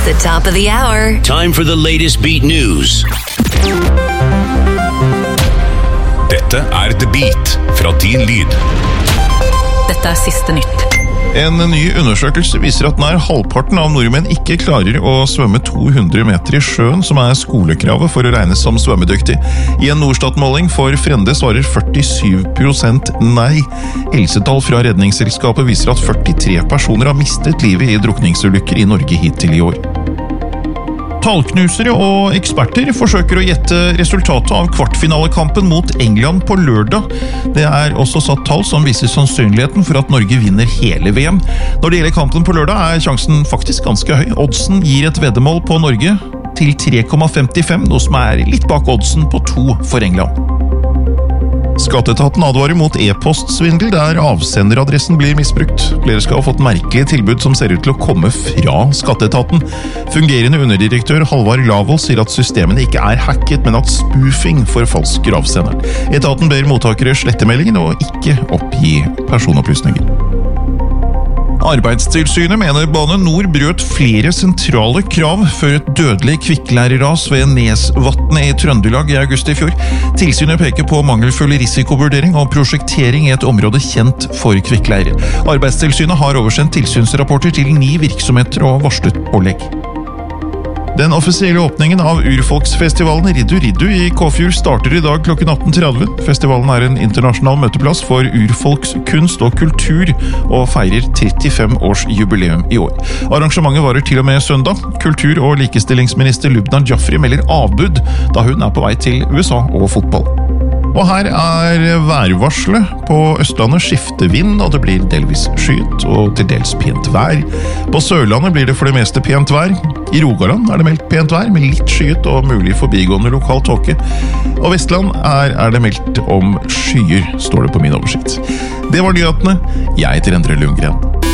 It's the top of the hour. Time for the latest beat news. Dette The Beat fra Din Lyd. Dette siste nytt. En ny undersøkelse viser at nær halvparten av nordmenn ikke klarer å svømme 200 meter i sjøen, som skolekravet for å regnes som svømmedyktig. I en Norstat-måling for Frende svarer 47% nei. Helsetall fra Redningsselskapet viser at 43 personer har mistet livet i drukningsulykker i Norge hittil i år. Tallknusere og eksperter forsøker å gjette resultatet av kvartfinalekampen mot England på lørdag. Det også satt tall som viser sannsynligheten for at Norge vinner hele VM. Når det gjelder kampen på lørdag sjansen faktisk ganske høy. Oddsen gir et veddemål på Norge til 3,55, noe som litt bak oddsen på 2 for England. Skatteetaten advarer mot e-postsvindel der avsenderadressen blir misbrukt. Flere skal ha fått merkelige tilbud som ser ut til å komme fra Skatteetaten. Fungerende underdirektør Halvard Lavol sier at systemene ikke hacket, men at spoofing forfalsker avsenderen. Etaten ber mottakere slette meldingen og ikke oppgi personopplysninger. Arbeidstilsynet mener Bane Nor brøt flere sentrale krav før et dødelig kvikkleireras ved Nesvatnet i Trøndelag i august i fjor. Tilsynet peker på mangelfull risikovurdering og prosjektering i et område kjent for kvikkleire. Arbeidstilsynet har oversendt tilsynsrapporter til 9 virksomheter og varslet pålegg. Den offisielle åpningen av Urfolksfestivalen Riddu Riddu i Kåfjord starter i dag klokken 18:30. Festivalen en internasjonal møteplass for urfolks kunst og kultur, og feirer 35 års jubileum i år. Arrangementet varer til og med søndag. Kultur- og likestillingsminister Lubna Jafri melder avbud, da hun på vei til USA og fotball. Og her værvarselet. På Østlandet skifter vind, og det blir delvis skyet og til dels pent vær. På Sørlandet blir det for det meste pent vær. I Rogaland det meldt pent vær, med litt skyet og mulig forbigående lokal tåke. Og Vestland det meldt om skyer, står det på min oversikt. Det var nyhetene. Jeg heter Endre Lundgren.